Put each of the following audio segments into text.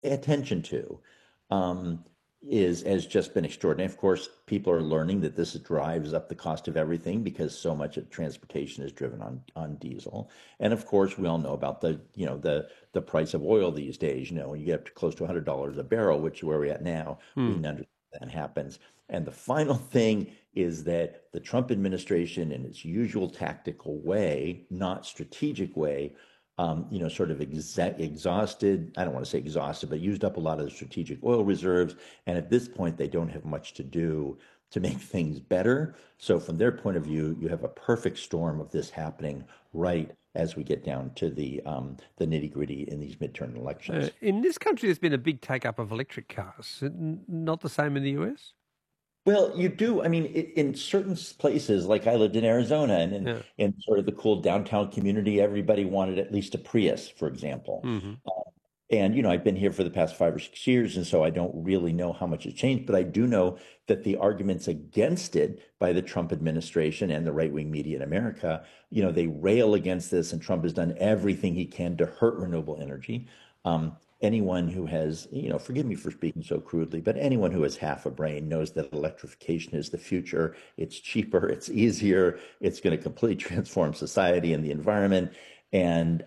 attention to um, is has just been extraordinary. Of course, people are learning that this drives up the cost of everything because so much of transportation is driven on diesel. And of course, we all know about the price of oil these days. When you get up to close to $100 a barrel, which is where we're at now, we Hmm. can understand that happens. And the final thing is that the Trump administration, in its usual tactical way, not strategic way, sort of exhausted. I don't want to say exhausted, but used up a lot of the strategic oil reserves. And at this point, they don't have much to do to make things better. So, from their point of view, you have a perfect storm of this happening right as we get down to the nitty gritty in these midterm elections. In this country, there's been a big take up of electric cars. Not the same in the US? Well, you do. I mean, in certain places, like I lived in Arizona, and Yeah. in sort of the cool downtown community, everybody wanted at least a Prius, for example. Hmm. And, I've been here for the past 5 or 6 years, and so I don't really know how much has changed, but I do know that the arguments against it by the Trump administration and the right-wing media in America, they rail against this, and Trump has done everything he can to hurt renewable energy. Anyone who has, forgive me for speaking so crudely, but anyone who has half a brain knows that electrification is the future. It's cheaper, it's easier, it's going to completely transform society and the environment. And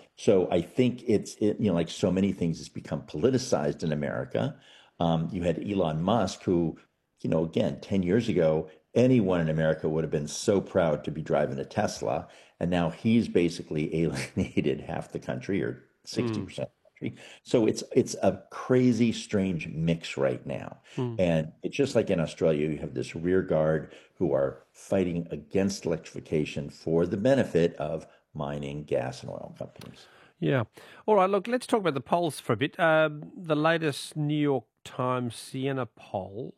so I think like so many things, it's become politicized in America. You had Elon Musk, who, again, 10 years ago, anyone in America would have been so proud to be driving a Tesla. And now he's basically alienated half the country or Mm. 60% of the country. So it's a crazy, strange mix right now. Mm. And it's just like in Australia, you have this rear guard who are fighting against electrification for the benefit of mining, gas, and oil companies. Yeah. All right. Look, let's talk about the polls for a bit. The latest New York Times Siena poll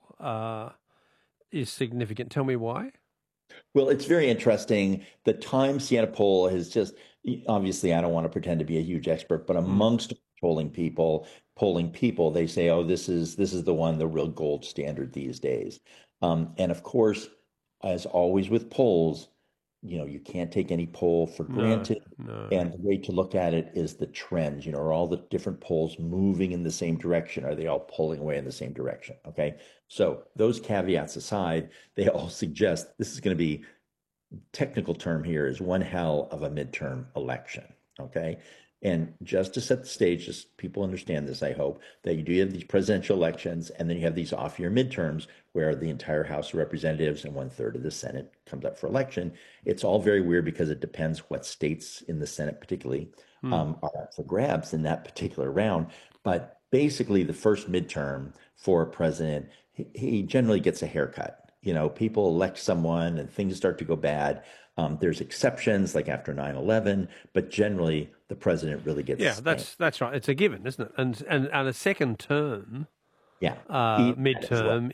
is significant. Tell me why. Well, it's very interesting. The Time Siena poll has just obviously, I don't want to pretend to be a huge expert, but Mm. amongst polling people, they say, "Oh, this is the one, the real gold standard these days." And of course, as always with polls, you can't take any poll for No, granted. no. And the way to look at it is the trends. Are all the different polls moving in the same direction? Are they all pulling away in the same direction? Okay. So those caveats aside, they all suggest this is going to be technical term here is one hell of a midterm election. Okay. And just to set the stage, just people understand this, I hope, that you do have these presidential elections and then you have these off year midterms where the entire House of Representatives and one-third of the Senate comes up for election. It's all very weird because it depends what states in the Senate, particularly, Mm. are up for grabs in that particular round. But basically, the first midterm for a president, he generally gets a haircut. People elect someone and things start to go bad. There's exceptions like after 9/11, but generally the president really gets Yeah, spanked. that's right. It's a given, isn't it? And a second term, Yeah, even that as well. midterm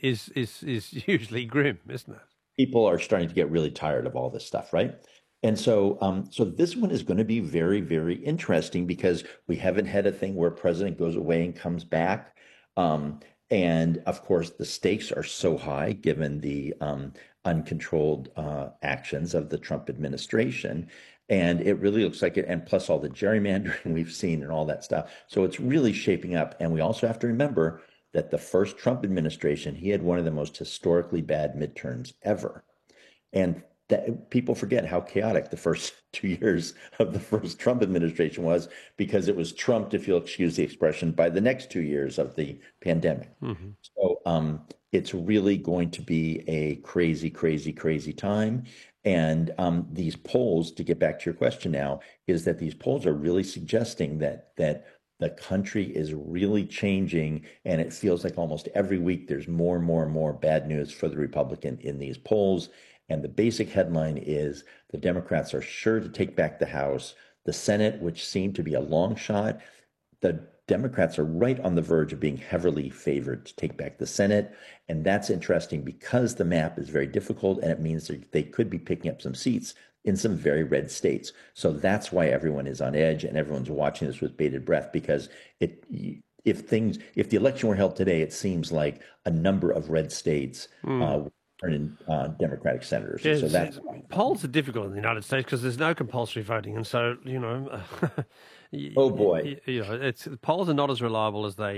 is usually grim, isn't it? People are starting to get really tired of all this stuff, right? And so this one is going to be very, very interesting because we haven't had a thing where a president goes away and comes back. Um, and of course, the stakes are so high given the uncontrolled actions of the Trump administration. And it really looks like it, and plus all the gerrymandering we've seen and all that stuff. So it's really shaping up. And we also have to remember that the first Trump administration, he had one of the most historically bad midterms ever. And that people forget how chaotic the first 2 years of the first Trump administration was because it was trumped, if you'll excuse the expression, by the next 2 years of the pandemic. Hmm. So it's really going to be a crazy, crazy, crazy time. And these polls, to get back to your question now, is that these polls are really suggesting that the country is really changing, and it feels like almost every week there's more and more and more bad news for the Republican in these polls. And the basic headline is the Democrats are sure to take back the House. The Senate, which seemed to be a long shot, the Democrats are right on the verge of being heavily favored to take back the Senate. And that's interesting because the map is very difficult and it means that they could be picking up some seats in some very red states. So that's why everyone is on edge and everyone's watching this with bated breath because it if the election were held today, it seems like a number of red states Mm. in Democratic senators. And so that's polls are difficult in the United States because there's no compulsory voting, and so oh boy. polls are not as reliable as they